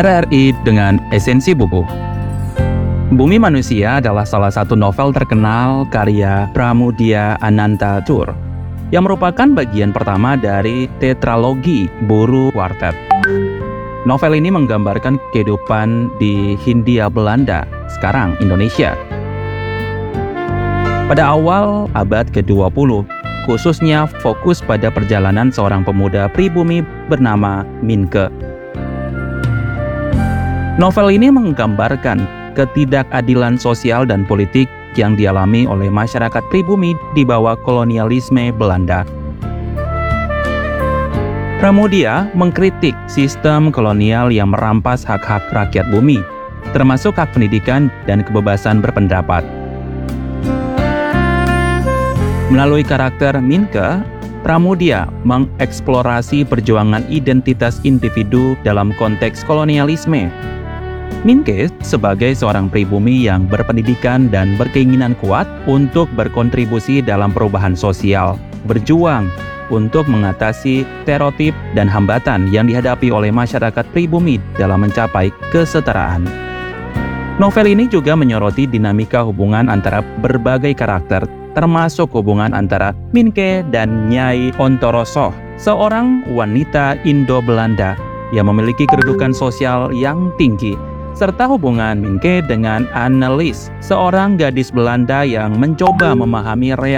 RRI dengan esensi buku. Bumi Manusia adalah salah satu novel terkenal karya Pramudia Anantatur yang merupakan bagian pertama dari tetralogi Buru Kwartet. Novel ini menggambarkan kehidupan di Hindia Belanda, sekarang Indonesia. Pada awal abad ke-20, khususnya fokus pada perjalanan seorang pemuda pribumi bernama Minke. Novel ini menggambarkan ketidakadilan sosial dan politik yang dialami oleh masyarakat pribumi di bawah kolonialisme Belanda. Pramudia mengkritik sistem kolonial yang merampas hak-hak rakyat bumi, termasuk hak pendidikan dan kebebasan berpendapat. Melalui karakter Minke, Pramudia mengeksplorasi perjuangan identitas individu dalam konteks kolonialisme. Minke sebagai seorang pribumi yang berpendidikan dan berkeinginan kuat untuk berkontribusi dalam perubahan sosial, berjuang untuk mengatasi stereotip dan hambatan yang dihadapi oleh masyarakat pribumi dalam mencapai kesetaraan. Novel ini juga menyoroti dinamika hubungan antara berbagai karakter, termasuk hubungan antara Minke dan Nyai Ontorosoh, seorang wanita Indo-Belanda yang memiliki kedudukan sosial yang tinggi, serta hubungan Minke dengan Annelies, seorang gadis Belanda yang mencoba memahami